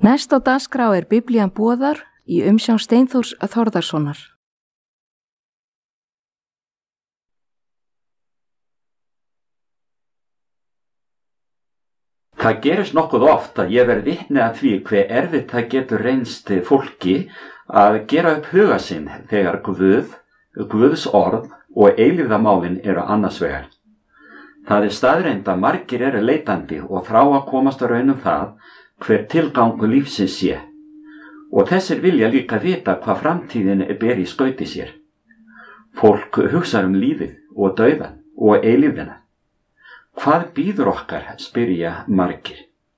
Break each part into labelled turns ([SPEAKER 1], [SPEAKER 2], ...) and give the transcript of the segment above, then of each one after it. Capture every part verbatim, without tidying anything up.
[SPEAKER 1] Næst á dagskrá er Biblían boðar í umsjón Steinþórs Þórðarsonar.
[SPEAKER 2] Það gerist nokkuð oft að ég verð vitni að því hve erfitt það getur reynst fólki að gera upp huga sinn þegar Guð, Guðs orð og eilífðarmálin eru annars vegar. Það er staðreynd að margir eru leitandi og þrá að komast að raun um það hver tilgangur lífsins sé. Og þessir vilja líka vita hvað framtíðin ber í skauti sér. Fólk hugsar um lífið og dauðan og eilífðina. Hvað býður okkar, spyrja margir.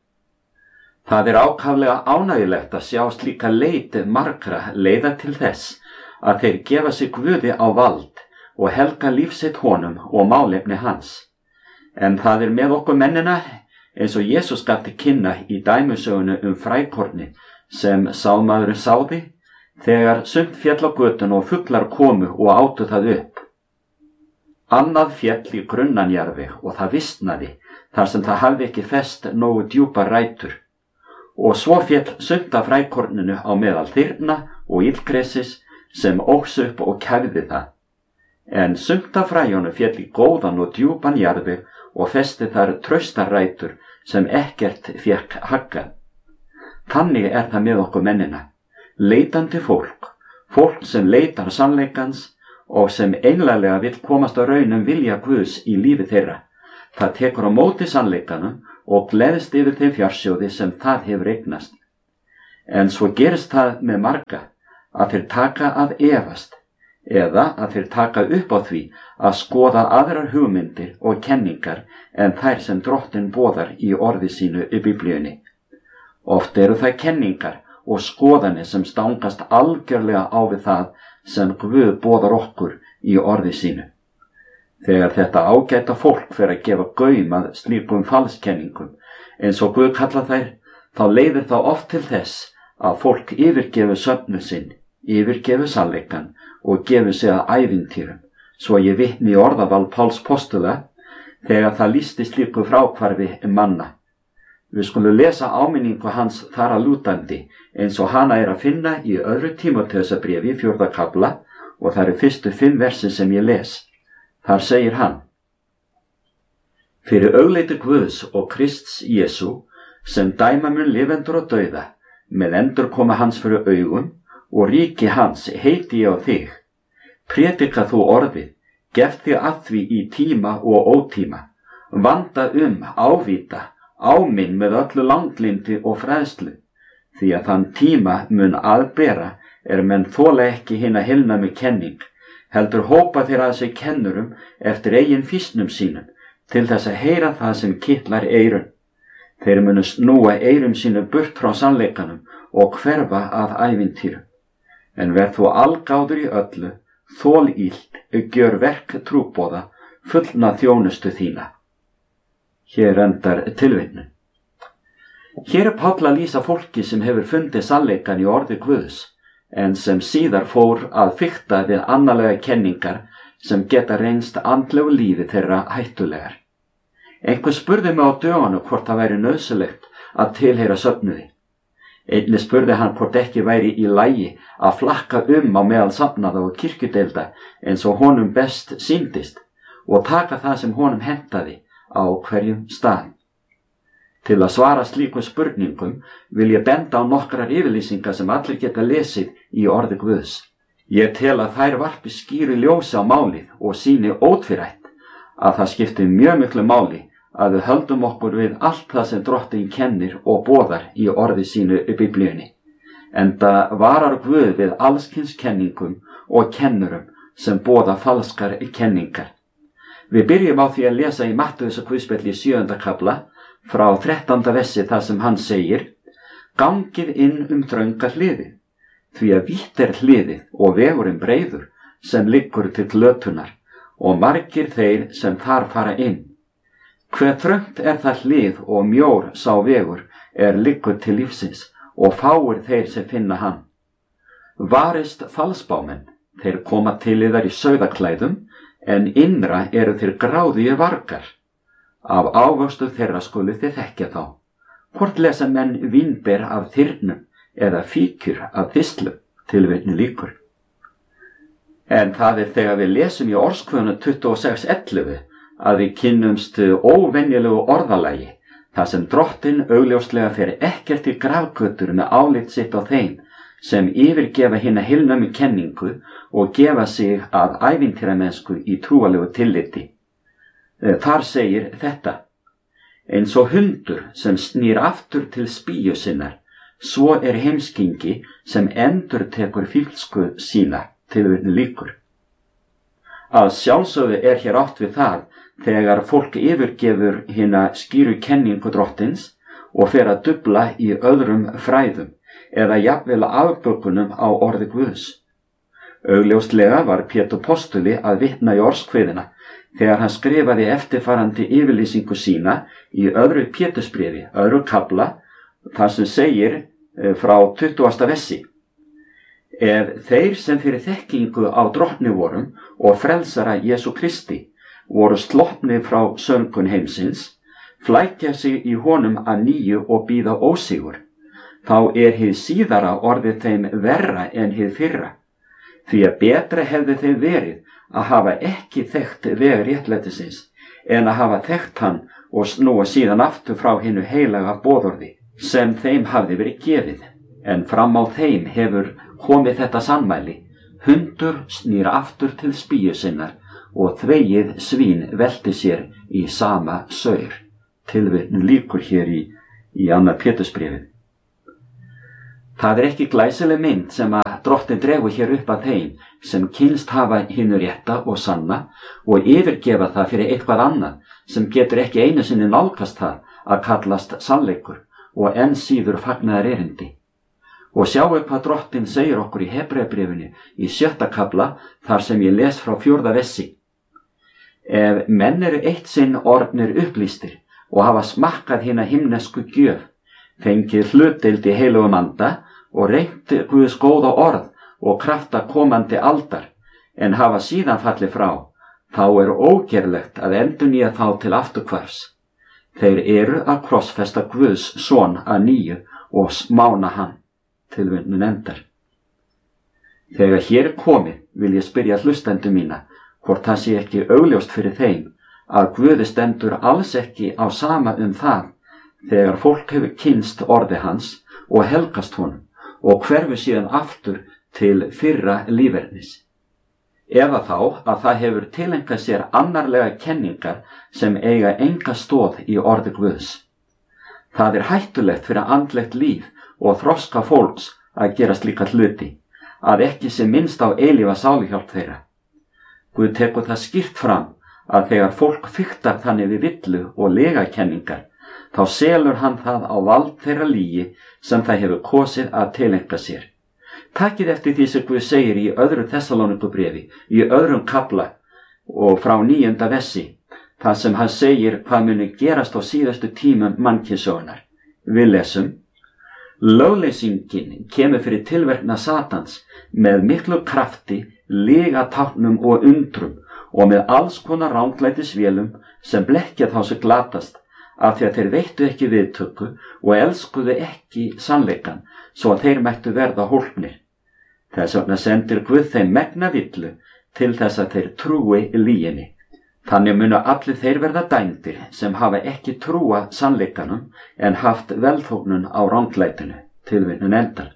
[SPEAKER 2] Það er ákaflega ánægjulegt að sjá slíka leit margra leiða til þess að þeir gefa sig Guði á vald og helga lífsitt honum og málefni hans. En það er með okkur mennina eins og Jesús gaf til kynna í dæmisögunni um frækorni sem sámaðurinn sáði þegar sumt féll á götuna og fuglar komu og átu það upp. Annað féll í grunnan jarðveg og það visnaði þar sem það hafði ekki fest nógu djúpar rætur. Og svo féll sumt af frækorninu á meðal þyrna og illgresis sem óx upp og kæfði það. En sumt af fræjunum féll í góðan og djúpan jarðveg og festi þar traustar rætur sem ekkert fékk haggað. Þannig er það með okkur mennina. Leitandi fólk, fólk sem leitar sannleikans og sem einlæglega vill komast á raun um vilja Guðs í lífi þeirra. Það tekur á móti sannleikanum og gleðst yfir þeim fjársjóði sem það hefur eignast. En svo gerist það með marga að þeir taka að efast eða að þeir taka upp á því að skoða aðrar hugmyndir og kenningar en þær sem Drottinn boðar í orði sínu í Biblíunni. Oft eru það kenningar og skoðanir sem stangast algjörlega á við það sem Guð boðar okkur í orði sínu. Þegar þetta ágæta fólk fer að gefa gaum að slíkum falskenningum, eins og Guð kalla þær, þá leiðir það oft til þess að fólk yfirgefi söfnu sinn, yfirgefi sannleikann og gefi sig að ævintýrum, svo ég vitni í orðaval Páls postula þegar það lýsti slíku fráhvarfi manna. Við skulum lesa áminningu hans þar að lútandi eins og hana er að finna í öðru Tímóteusarbréfi fjórða kafla og það eru fyrstu fimm versi sem ég les. Þar segir hann: Fyrir augleiti Guðs og Krists Jesú, sem dæma mun lifendur og dauða, með endurkoma hans fyrir augum og ríki hans heiti ég á þig. Prédika þú orðið, gef þig að því í tíma og ótíma, vanda um, ávita, áminn með öllu langlindi og fræðslu, því að þann tíma mun aðbera er menn þola ekki hina heilnæmi kenning, heldur hópa þeir að sig kennurum eftir eigin fýsnum sínum, til þess að heyra það sem kitlar eyrun. Þeir munu snúa eyrum sínu burt frá sannleikanum og hverfa að ævintýrum. En verð þú algáður í öllu, þól illt, gjör verk trúboða, fullna þjónustu þína. Hér endar tilvitnun. Hér er Páll að lýsa fólki sem hefur fundið sannleikann í orði Guðs, en sem síðar fór að fikta við annarlega kenningar sem geta reynst andlegu lífi þeirra hættulegar. Einhver spurði mig á dögunum hvort það væri nauðsynlegt að tilheyra söfnuði. Einnig spurði hann hvort ekki væri í lagi að flakka um á meðal safnaða og kirkjudeilda eins og honum best sýndist og taka það sem honum hentaði á hverjum stað. Til að svara slíkum spurningum vil ég benda á nokkrar yfirlýsingar sem allir geta lesið í orði Guðs. Ég tel að þær varpi skýru ljósi á málið og sýni ótvírætt að það skiptir mjög miklu máli að við höldum okkur við allt það sem Drottinn kennir og boðar í orði sínu í Biblíunni. Enda varar Guð við allskyns kenningum og kennurum sem boða falskar kenningar. Við byrjum á því að lesa í Mattheusarguðspjalli í sjöunda kafla frá þrettánda versi þar sem hann segir: Gangið inn um þrönga hliðið, því að vítt er hliðið og vegurinn breiður sem liggur til glötunar og margir þeir sem þar fara inn. Hve þröngt er það hlið og mjór sá vegur er liggur til lífsins og fáir þeir sem finna hann. Varist falsbámenn, þeir koma til yðar í sauðaklæðum, en innra eru þeir gráðugir vargar. Af ávöxtu þeirra skuluð þið þekkja þá. Hvort lesa menn vínber af þyrnum eða fíkjur af þistlum, tilvitnun lýkur. En það er þegar við lesum í Orðskvöðunum tuttugu og sex ellefu að við kynnumst óvenjulegu orðalagi, þar sem Drottinn augljóslega fer ekkert í grafgötur með álit sitt á þeim sem yfirgefa hina heilnæmu kenningu og gefa sig að ævintýramennsku í trúalegu tilliti. Þar segir þetta: eins og hundur sem snýr aftur til spýju sinnar, svo er heimskingi sem endurtekur fílsku sína, tilvitnun lýkur. Að sjálfsögðu er hér átt við það þegar fólk yfirgefur hina skýru kenningu Drottins og fer að dufla í öðrum fræðum eða jafnvel afbökunum á orði Guðs. Augljóslega var Pétur postuli að vitna í Orðskviðina þegar hann skrifaði eftirfarandi yfirlýsingu sína í öðru Pétursbréfi, öðru kafla, þar sem segir frá tuttugasta versi: ef þeir sem fyrir þekkingu á Drottni vorum og frelsara Jesú Kristi voru sloppni frá söngun heimsins, flækja sig í honum að nýju og bíða ósigur, þá er hið síðara orðið þeim verra en hið fyrra, því að betra hefði þeim verið að hafa ekki þekkt veg réttlætisins en að hafa þekkt hann og snúa síðan aftur frá hinu heilaga boðorði sem þeim hafði verið gefið. En fram á þeim hefur komið þetta sannmæli: hundur snýr aftur til spýju sinnar og þvegið svín velti sér í sama saur. Tilvitnun lýkur hér í, í annað Pétursbréfið. Það er ekki glæsileg mynd sem að Drottinn dregur hér upp að þeim sem kynnst hafa hinu rétta og sanna og yfirgefa það fyrir eitthvað annað sem getur ekki einu sinni nálgast það að kallast sannleikur og enn síður fagnaðar erindi. Og sjáu hvað Drottinn segir okkur í Hebreabréfinu í sjötta kafla þar sem ég les frá fjórða versi: ef menn eru eitt sinn orðnir upplýstir og hafa smakkað hina himnesku gjöf, fengið hlutdeild í heilugum anda og reynt Guðs góða orð og krafta komandi aldar, en hafa síðan fallið frá, þá er ógerlegt að endurnýja þá til afturhvarfs. Þeir eru að krossfesta Guðs son að nýju og smána hann. Tilvitnun endar. Þegar hér er komið vil ég spyrja hlustendur mína hvort það sé ekki augljóst fyrir þeim að Guði stendur alls ekki á sama um það þegar fólk hefur kynnst orði hans og helgast honum og hverfur síðan aftur til fyrra lífernis. Eða þá að það hefur tileinkað sér annarlega kenningar sem eiga enga stoð í orði Guðs. Það er hættulegt fyrir andlegt líf og þroska fólks að gera slíka hluti, að ekki sé minnst á eilífa sáluhjálp þeirra. Guð tekur það skýrt fram að þegar fólk fiktar þannig við villu og legakenningar, þá selur hann það á vald þeirra lygi sem það hefur kosið að tileinka sér. Takið eftir því sem Guð segir í öðru Þessalónikubréfi, í öðrum kafla og frá níunda versi, þar sem hann segir hvað muni gerast á síðustu tímum mannkynssögunnar. Við lesum: lögleysingin kemur fyrir tilverknað Satans með miklu krafti, lygatáknum og undrum og með alls konar ranglætisvélum sem blekkja þá sem glatast, af því að þeir veittu ekki viðtöku og elskuðu ekki sannleikan, svo að þeir mættu verða hólpnir. Þess vegna sendir Guð þeim megna villu til þess að þeir trúi lyginni. Þannig munu allir þeir verða dæmdir sem hafa ekki trúa sannleikanum en haft velþóknun á ranglætinu. Tilvitnun endar.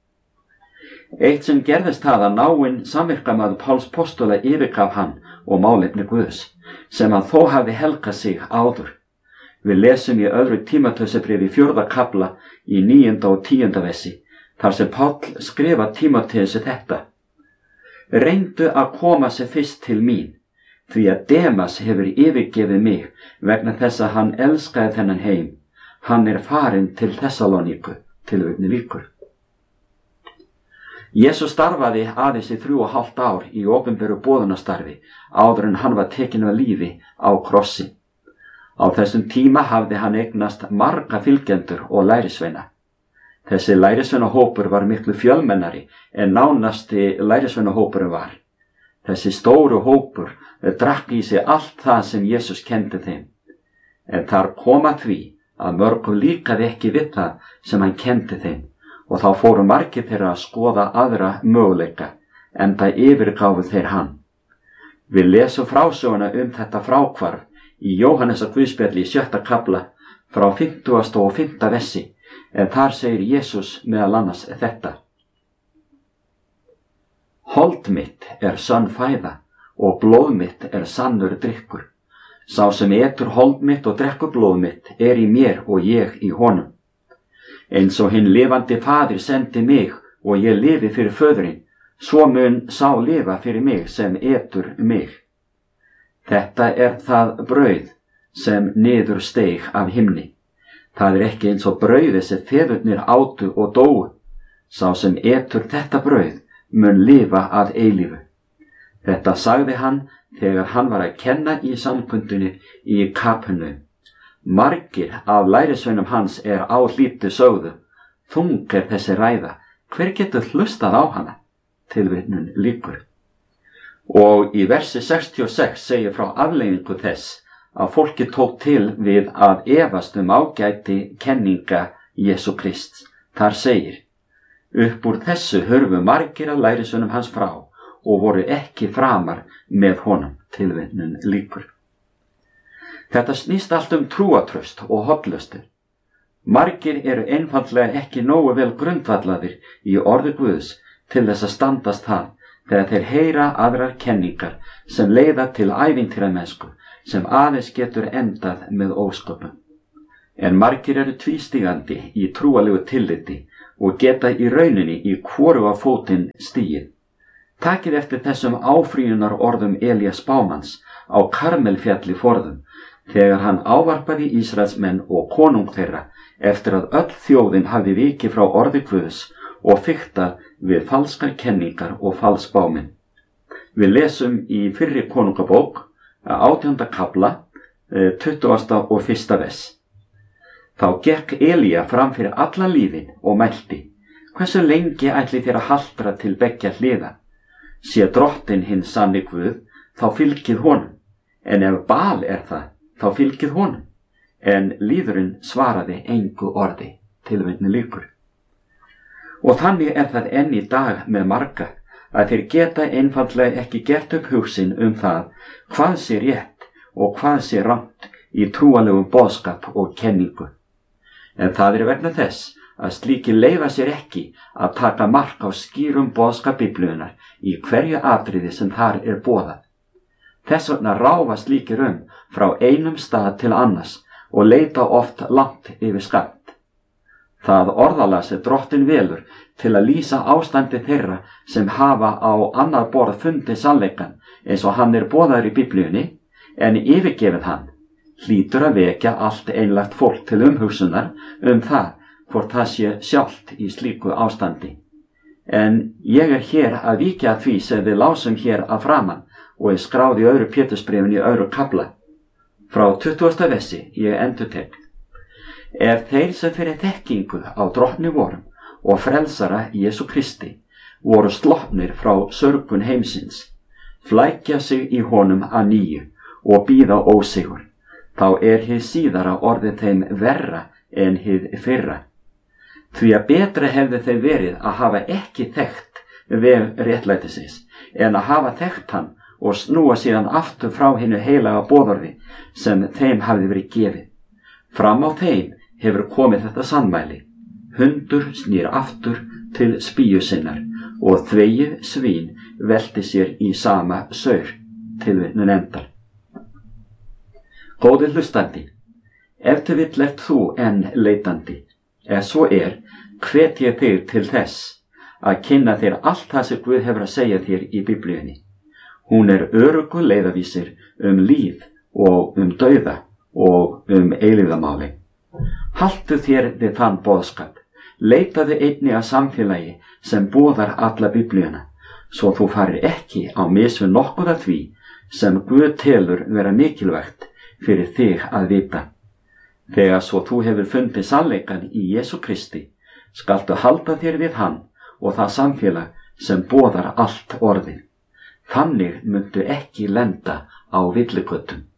[SPEAKER 2] Eitt sem gerðist það að náinn samvirkamaður Páls postula yfirgaf hann og málefni Guðs, sem hann þó hafi helgað sig áður. Við lesum í öðru Tímóteusarbréfi fjórða kafla í níunda og tíunda versi, þar sem Páll skrifa Tímóteusi þetta: reyndu að koma sér fyrst til mín, því að Demas hefur yfirgefið mig vegna þess að hann elskaði þennan heim. Hann er farinn til Þessalóníku. Tilvitnun lýkur. Jesús starfaði aðeins í þrjú og hálft ár í opinberu boðunastarfi áður en hann var tekinn af lífi á krossi. Á þessum tíma hafði hann eignast marga fylgjendur og lærisveina. Þessi lærisveinahópur var miklu fjölmennari en nánasti lærisveinahópurinn var. Þessi stóru hópur drakk í sig allt það sem Jesús kendi þeim. En þar kom að því að mörgum líkaði ekki við það sem hann kenndi þeim og þá fóru margir þeirra að skoða aðra möguleika, enda yfirgáfu þeir hann. Við lesum frásöguna um þetta fráhvarf í Jóhannesar Guðspjalli í sjötta kafla frá fimmtugasta og fimmta versi, en þar segir Jesús meðal annars þetta: Hold mitt er sönn fæða og blóð mitt er sannur drykkur. Sá sem etur hold mitt og drekkur blóð mitt er í mér og ég í honum. Eins og hinn lifandi faðir sendi mig og ég lifi fyrir föðurinn, svo mun sá lifa fyrir mig sem etur mig. Þetta er það brauð sem niður steig af himni. Það er ekki eins og brauðið sem feðurnir átu og dóu. Sá sem etur þetta brauð mun lifa að eilífu. Þetta sagði hann þegar hann var að kenna í samkundunni í Kapernaum. Margir af lærisveinum hans er áhlýddu sögðu: Þung er þessi ræða, hver getur hlustað á hana? Tilvitnun lýkur. Og í versi sextíu og sex segir frá afleiðingu þess að fólki tók til við að efast um ágæti kenninga Jesú Krists. Þar segir: Upp úr þessu hurfu margir af lærisveinum hans frá og voru ekki framar með honum. Tilvitnun lýkur. Þetta snýst allt um trúatraust og hollustu. Margir eru einfaldlega ekki nógu vel grundvallaðir í orði Guðs til þess að standast það þegar þeir heyra aðrar kenningar sem leiða til ævintýramennsku sem aðeins getur endað með ósköpum. En margir eru tvístígandi í trúalegu tilliti og geta í rauninni í hvoruga fótinn stigið. Takið eftir þessum áfrýjunar orðum Elías spámanns á Karmelfjalli forðum, þegar hann ávarpaði Ísraelsmenn og konung þeirra eftir að öll þjóðin hafði vikið frá orði Guðs og fiktað við falskar kenningar og falsbáminn. Við lesum í fyrri konungabók, átjánda kafla, tuttugasta og fyrsta vers. Þá gekk Elía fram fyrir alla lífin og mælti: Hversu lengi ætli þér að haltra til beggja hliða? Sé drottinn hinn sanni Guð, þá fylgið honum, en ef Bal er það, þá fylgið honum. En lýðurinn svaraði engu orði. Tilvitnun lýkur. Og þannig er það enn í dag með marga að þeir geta einfaldlega ekki gert upp hugsin um það hvað sé rétt og hvað sé rangt í trúalegum boðskap og kenningu. En það er vegna þess að slíki leyfa sér ekki að taka mark á skýrum boðskap Biblíunnar í hverju atriði sem þar er boðað. Þess vegna ráfa slíkir um frá einum stað til annars og leita oft langt yfir skammt. Það orðalag sem drottinn velur til að lýsa ástandi þeirra sem hafa á annað borð fundið sannleikann eins og hann er boðaður í Biblíunni, en yfirgefið hann, hlýtur að vekja allt einlægt fólk til umhugsunar um það hvort það sé sjálft í slíku ástandi. En ég er hér að víkja að því sem við lásum hér að framan og er skráð í öðru Pétursbréfinu í öðru kafla. Frá tuttugasta versi ég endurtek: Ef þeir sem fyrir þekkingu á drottni vorum og frelsara Jesú Kristi voru sloppnir frá sörgun heimsins, flækja sig í honum að nýju og bíða ósigur, þá er hið síðara orðið þeim verra en hið fyrra. Því að betra hefði þeim verið að hafa ekki þekkt veg réttlætisins en að hafa þekkt hann og snúa síðan aftur frá hinu heilaga boðorði sem þeim hafði verið gefið. Fram á þeim hefur komið þetta sannmæli: hundur snýr aftur til spýju sinnar og þvegið svín velti sér í sama saur. Tilvitnun endar. Góði hlustandi, ef til vill ert þú enn leitandi. Ef svo er, hvet ég þig til þess að kynna þér allt það sem Guð hefur að segja þér í Biblíunni. Hún er öruggur leiðavísir um líf og um dauða og um eilífðarmáli. Haltu þér við þann boðskap. Leitaðu einnig að samfélagi sem boðar alla Biblíuna, svo þú farir ekki á mis við nokkuð af því sem Guð telur vera mikilvægt fyrir þig að vita. Þegar svo þú hefur fundið sannleikann í Jesú Kristi, skaltu halda þér við hann og það samfélag sem boðar allt orðið. Þannig muntu ekki lenda á villigötum.